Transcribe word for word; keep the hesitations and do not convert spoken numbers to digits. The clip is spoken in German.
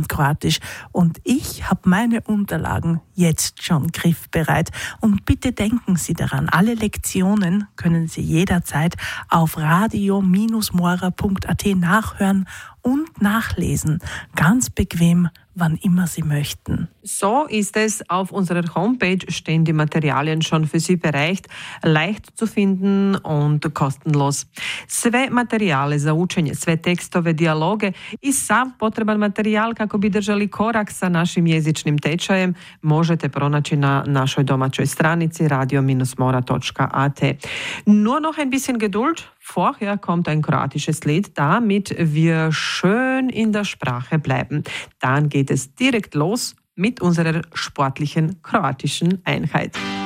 gelernt Kroatisch und ich habe meine Unterlagen jetzt schon griffbereit. Und bitte denken Sie daran, alle Lektionen können Sie jederzeit auf radio Bindestrich mora Punkt a t nachhören und nachlesen. Ganz bequem, wann immer Sie möchten. So ist es. Auf unserer Homepage stehen die Materialien schon für Sie bereit, leicht zu finden und kostenlos. Sve materijale za učenje, sve tekstove, dijaloge i sav potreban materijal kako bi držali korak sa našim jezičnim tečajem možete pronaći na našoj domaćoj stranici radio Bindestrich mora Punkt a t. Nur noch ein bisschen Geduld. Vorher kommt ein kroatisches Lied, damit wir schön in der Sprache bleiben. Dann geht es direkt los mit unserer sportlichen kroatischen Einheit.